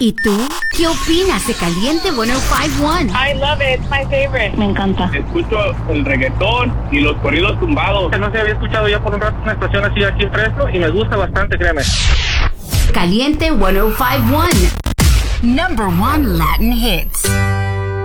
¿Y tú? ¿Qué opinas de Caliente 105.1? I love it. It's my favorite. Me encanta. Escucho el reggaetón y los corridos tumbados. No se había escuchado ya por un rato una estación así aquí en Fresno y me gusta bastante, créeme. Caliente 105.1. Number 1 Latin hits.